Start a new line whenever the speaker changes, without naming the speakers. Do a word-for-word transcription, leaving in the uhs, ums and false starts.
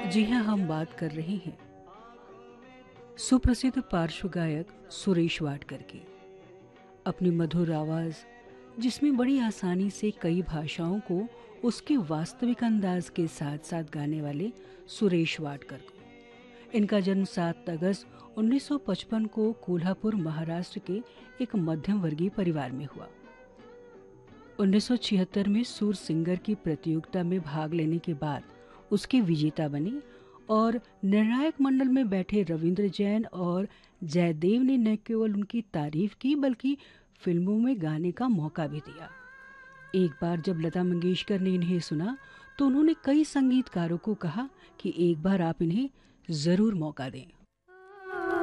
जी हाँ, हम बात कर रहे हैं सुप्रसिद्ध पार्श्व गायक सुरेश वाडकर की। अपनी मधुर आवाज़, जिसमें बड़ी आसानी से कई भाषाओं को उसके वास्तविक अंदाज के साथ साथ गाने वाले सुरेश वाडकर को। इनका जन्म सात अगस्त उन्नीस सौ पचपन को कोल्हापुर, महाराष्ट्र के एक मध्यम वर्गीय परिवार में हुआ। उन्नीस सौ छिहत्तर में सुर सिंगर की प्रतियोगिता में भाग लेने के बाद उसके विजेता बने और निर्णायक मंडल में बैठे रविंद्र जैन और जयदेव ने न केवल उनकी तारीफ की बल्कि फिल्मों में गाने का मौका भी दिया। एक बार जब लता मंगेशकर ने इन्हें सुना तो उन्होंने कई संगीतकारों को कहा कि एक बार आप इन्हें ज़रूर मौका दें।